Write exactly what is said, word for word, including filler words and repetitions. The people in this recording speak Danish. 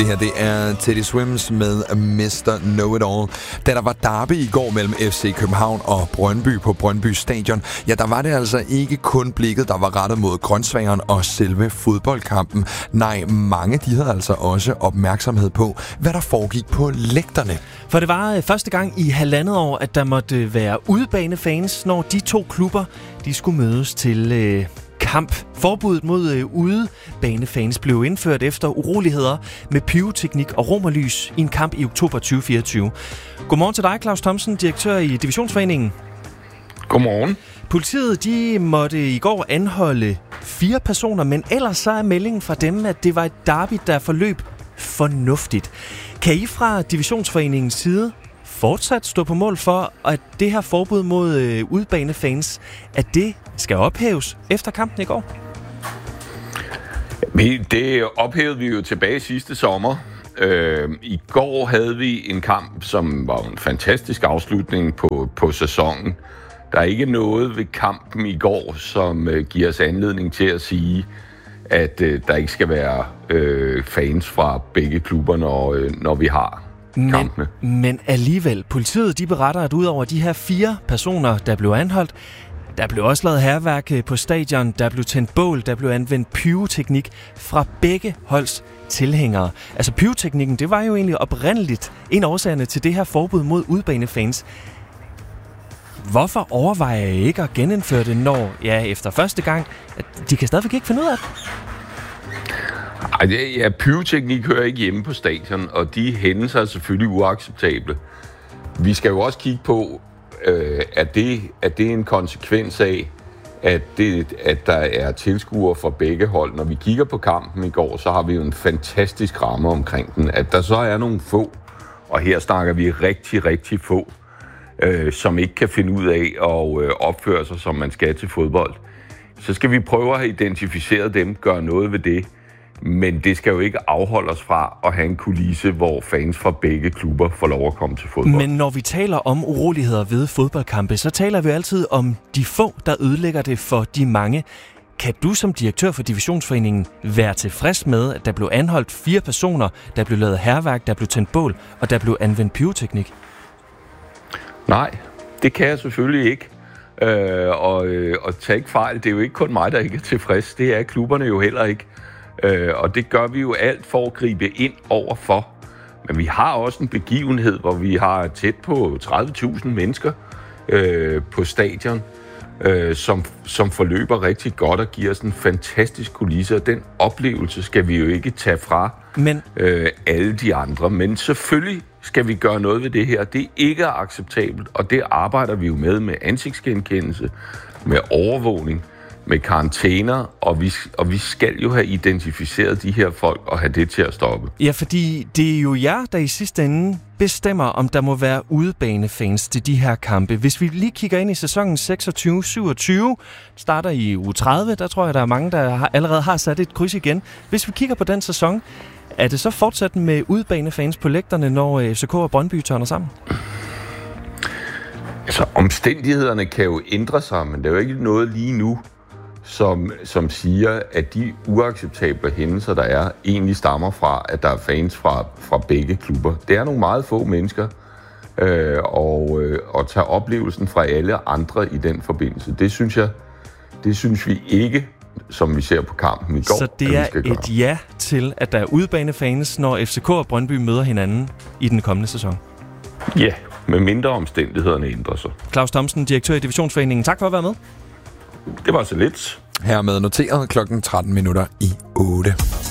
Det her, det er Teddy Swims med mister Know-It-All. Da der var derby i går mellem F C København og Brøndby på Brøndby Stadion, ja, der var det altså ikke kun blikket, der var rettet mod grønsværen og selve fodboldkampen. Nej, mange de havde altså også opmærksomhed på, hvad der foregik på lægterne. For det var første gang i halvandet år, at der måtte være udebanefans, når de to klubber de skulle mødes til øh, kamp. Forbuddet mod øh, udebanefans blev indført efter uroligheder med pyroteknik og romerlys i en kamp i oktober tyve fireogtyve. Godmorgen til dig, Claus Thomsen, direktør i Divisionsforeningen. Godmorgen. Politiet de måtte i går anholde fire personer, men ellers så er meldingen fra dem, at det var et derby, der forløb fornuftigt. Kan I fra Divisionsforeningens side fortsat stå på mål for, at det her forbud mod øh, udebanefans, at det skal ophæves efter kampen i går? Det ophævede vi jo tilbage sidste sommer. Øh, I går havde vi en kamp, som var en fantastisk afslutning på, på sæsonen. Der er ikke noget ved kampen i går, som øh, giver os anledning til at sige, at øh, der ikke skal være øh, fans fra begge klubber, når, øh, når vi har kampene. Men, men alligevel, politiet de beretter, at ud over de her fire personer, der blev anholdt, der blev også lavet hærværk på stadion, der blev tændt bål, der blev anvendt pyroteknik fra begge holds tilhængere. Altså pyroteknikken, det var jo egentlig oprindeligt en af årsagerne til det her forbud mod udebanefans. Hvorfor overvejer I ikke at genindføre det, når, ja, efter første gang, at de kan stadigvæk ikke finde ud af det? Ej, ja, pyroteknik hører ikke hjemme på stadion, og de hændelser er selvfølgelig uacceptable. Vi skal jo også kigge på, øh, at, det, at det er en konsekvens af, at, det, at der er tilskuere fra begge hold. Når vi kigger på kampen i går, så har vi jo en fantastisk ramme omkring den. At der så er nogle få, og her snakker vi rigtig, rigtig få, øh, som ikke kan finde ud af at øh, opføre sig, som man skal til fodbold. Så skal vi prøve at have identificeret dem, gøre noget ved det. Men det skal jo ikke afholde os fra at have en kulisse, hvor fans fra begge klubber får lov at komme til fodbold. Men når vi taler om uroligheder ved fodboldkampe, så taler vi altid om de få, der ødelægger det for de mange. Kan du som direktør for Divisionsforeningen være tilfreds med, at der blev anholdt fire personer, der blev lavet hærværk, der blev tændt bål, og der blev anvendt pyroteknik? Nej, det kan jeg selvfølgelig ikke. Øh, og, øh, og tag ikke fejl, det er jo ikke kun mig, der ikke er tilfreds. Det er klubberne jo heller ikke. Øh, og det gør vi jo alt for at gribe ind overfor. Men vi har også en begivenhed, hvor vi har tæt på tredive tusind mennesker øh, på stadion, øh, som, som forløber rigtig godt og giver os en fantastisk kulisse. Og den oplevelse skal vi jo ikke tage fra Men... øh, alle de andre. Men selvfølgelig skal vi gøre noget ved det her. Det er ikke acceptabelt, og det arbejder vi jo med med ansigtsgenkendelse, med overvågning, med karantæner, og vi, og vi skal jo have identificeret de her folk og have det til at stoppe. Ja, fordi det er jo jer, der i sidste ende bestemmer, om der må være udebanefans til de her kampe. Hvis vi lige kigger ind i sæsonen seksogtyve syvogtyve, starter i uge tredive, der tror jeg, der er mange, der har, allerede har sat et kryds igen. Hvis vi kigger på den sæson, er det så fortsat med udebanefans på lægterne, når F C K og Brøndby tørner sammen? Altså, omstændighederne kan jo ændre sig, men det er jo ikke noget lige nu, Som, som siger, at de uacceptable hændelser, der er, egentlig stammer fra, at der er fans fra, fra begge klubber. Det er nogle meget få mennesker, øh, og, øh, og tage oplevelsen fra alle andre i den forbindelse. Det synes jeg, det synes vi ikke, som vi ser på kampen i går. Så det er et ja til, at der er udebanefans, når F C K og Brøndby møder hinanden i den kommende sæson? Ja, med mindre omstændighederne ændrer sig. Claus Thomsen, direktør i Divisionsforeningen. Tak for at være med. Det var så lidt. Hermed noteret klokken tretten minutter i otte.